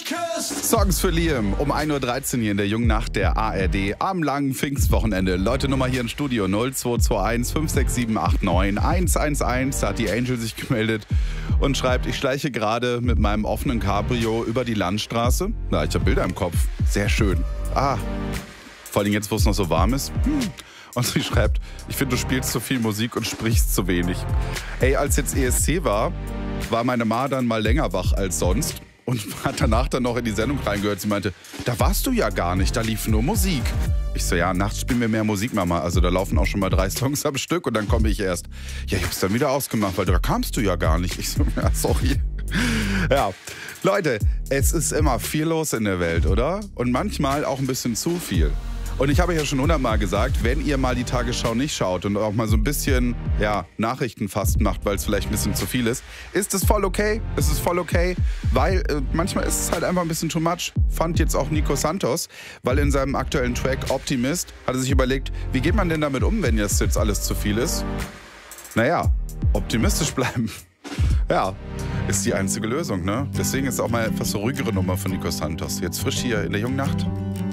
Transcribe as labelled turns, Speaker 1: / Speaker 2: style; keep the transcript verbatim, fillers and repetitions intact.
Speaker 1: Songs für Liam um ein Uhr dreizehn hier in der jungen Nacht der A R D am langen Pfingstwochenende. Leute, Nummer hier im Studio null zwei zwei eins fünf sechs sieben acht neun eins eins eins. Da hat die Angel sich gemeldet und schreibt, ich schleiche gerade mit meinem offenen Cabrio über die Landstraße. Na, ich habe Bilder im Kopf. Sehr schön. Ah, vor allem jetzt, wo es noch so warm ist. Hm. Und sie schreibt, ich finde, du spielst zu viel Musik und sprichst zu wenig. Ey, als jetzt E S C war, war meine Ma dann mal länger wach als sonst und hat danach dann noch in die Sendung reingehört. Sie meinte, da warst du ja gar nicht, da lief nur Musik. Ich so, ja, nachts spielen wir mehr Musik, Mama. Also da laufen auch schon mal drei Songs am Stück und dann komme ich erst. Ja, ich hab's dann wieder ausgemacht, weil da kamst du ja gar nicht. Ich so, ja, sorry. Ja, Leute, es ist immer viel los in der Welt, oder? Und manchmal auch ein bisschen zu viel. Und ich habe ja schon hundertmal gesagt, wenn ihr mal die Tagesschau nicht schaut und auch mal so ein bisschen ja, Nachrichten fast macht, weil es vielleicht ein bisschen zu viel ist, ist es voll okay. Es ist voll okay, weil äh, manchmal ist es halt einfach ein bisschen too much. Fand jetzt auch Nico Santos, weil in seinem aktuellen Track Optimist hat er sich überlegt, wie geht man denn damit um, wenn jetzt jetzt alles zu viel ist? Naja, optimistisch bleiben. Ja, ist die einzige Lösung, ne? Deswegen ist auch mal etwas so ruhigere Nummer von Nico Santos. Jetzt frisch hier in der jungen Nacht.